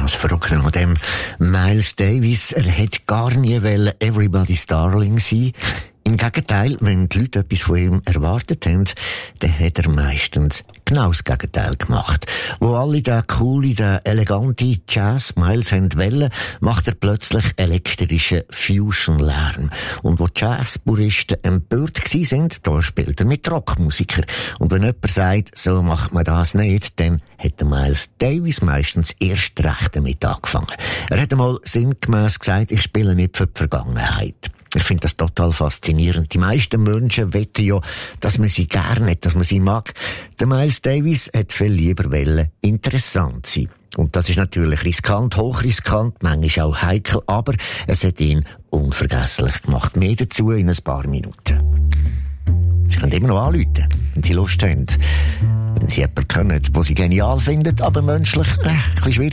Das Verrückte an dem Miles Davis, er hätte gar nie Everybody's Darling sein. Im Gegenteil, wenn die Leute etwas von ihm erwartet haben, dann hat er meistens genau das Gegenteil gemacht. Wo alle den coole, den elegante Jazz Miles wollen, macht er plötzlich elektrischen Fusion-Lärm. Und wo Jazzpuristen empört gsi sind, da spielt er mit Rockmusikern. Und wenn jemand sagt, so macht man das nicht, dann hat der Miles Davis meistens erst recht damit angefangen. Er hat einmal sinngemäss gesagt, ich spiele nicht für die Vergangenheit. Ich finde das total faszinierend. Die meisten Menschen wetten ja, dass man sie gerne hat, dass man sie mag. Der Miles Davis hat viel lieber interessant sein. Und das ist natürlich riskant, hochriskant, manchmal auch heikel, aber es hat ihn unvergesslich gemacht. Mehr dazu in ein paar Minuten. Sie können immer noch anrufen, wenn Sie Lust haben. Wenn Sie jemanden kennen, den Sie genial finden, aber menschlich ein bisschen schwierig.